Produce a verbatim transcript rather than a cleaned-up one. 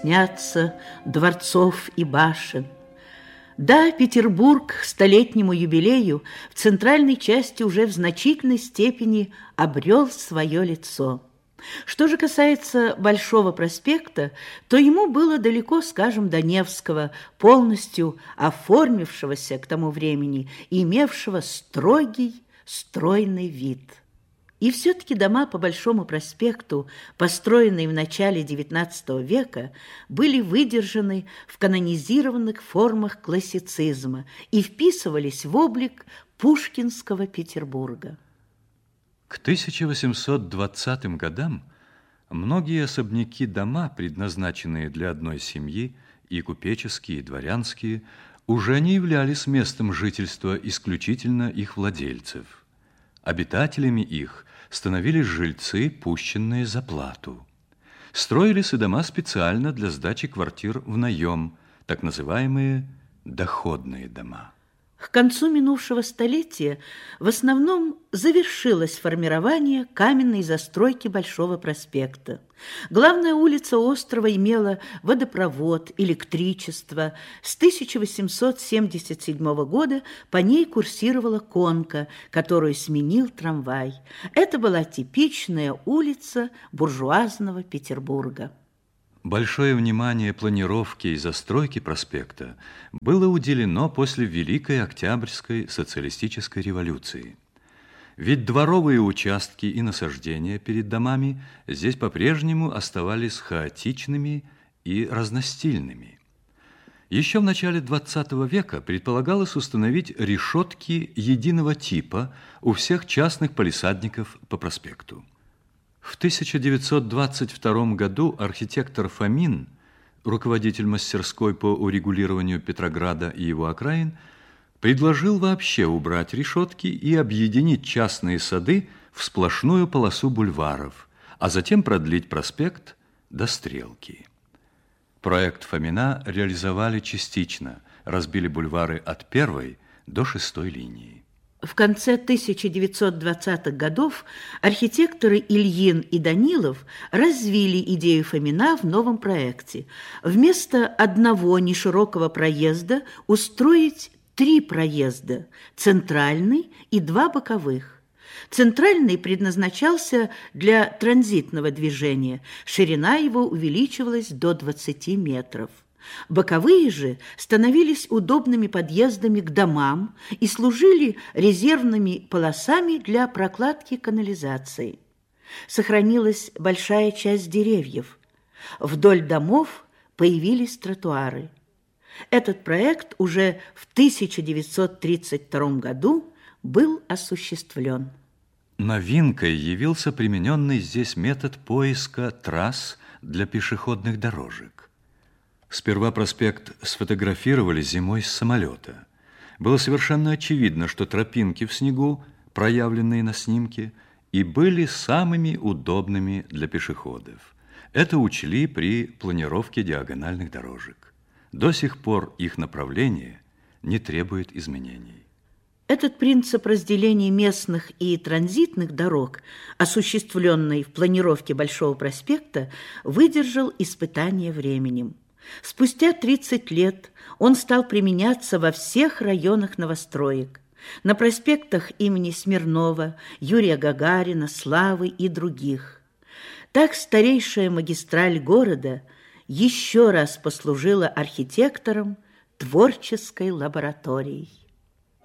снятся дворцов и башен. Да, Петербург к столетнему юбилею в центральной части уже в значительной степени обрел свое лицо. Что же касается Большого проспекта, то ему было далеко, скажем, до Невского, полностью оформившегося к тому времени и имевшего строгий, стройный вид. И все-таки дома по Большому проспекту, построенные в начале девятнадцатого века, были выдержаны в канонизированных формах классицизма и вписывались в облик пушкинского Петербурга. К тысяча восемьсот двадцатым годам многие особняки-дома, предназначенные для одной семьи, и купеческие, и дворянские, уже не являлись местом жительства исключительно их владельцев. Обитателями их становились жильцы, пущенные за плату. Строились и дома специально для сдачи квартир в наем, так называемые доходные дома. К концу минувшего столетия в основном завершилось формирование каменной застройки Большого проспекта. Главная улица острова имела водопровод, электричество. С тысяча восемьсот семьдесят седьмого года по ней курсировала конка, которую сменил трамвай. Это была типичная улица буржуазного Петербурга. Большое внимание планировке и застройке проспекта было уделено после Великой Октябрьской социалистической революции. Ведь дворовые участки и насаждения перед домами здесь по-прежнему оставались хаотичными и разностильными. Еще в начале двадцатого века предполагалось установить решетки единого типа у всех частных палисадников по проспекту. В тысяча девятьсот двадцать втором году архитектор Фомин, руководитель мастерской по урегулированию Петрограда и его окраин, предложил вообще убрать решетки и объединить частные сады в сплошную полосу бульваров, а затем продлить проспект до Стрелки. Проект Фомина реализовали частично, разбили бульвары от первой до шестой линии. В конце тысяча девятьсот двадцатых годов архитекторы Ильин и Данилов развили идею Фомина в новом проекте. Вместо одного неширокого проезда устроить три проезда – центральный и два боковых. Центральный предназначался для транзитного движения, ширина его увеличивалась до двадцати метров. Боковые же становились удобными подъездами к домам и служили резервными полосами для прокладки канализации. Сохранилась большая часть деревьев. Вдоль домов появились тротуары. Этот проект уже в тысяча девятьсот тридцать втором году был осуществлен. Новинкой явился примененный здесь метод поиска трасс для пешеходных дорожек. Сперва проспект сфотографировали зимой с самолета. Было совершенно очевидно, что тропинки в снегу, проявленные на снимке, и были самыми удобными для пешеходов. Это учли при планировке диагональных дорожек. До сих пор их направление не требует изменений. Этот принцип разделения местных и транзитных дорог, осуществленный в планировке Большого проспекта, выдержал испытание временем. Спустя тридцать лет он стал применяться во всех районах новостроек. На проспектах имени Смирнова, Юрия Гагарина, Славы и других. Так старейшая магистраль города еще раз послужила архитекторам творческой лабораторией.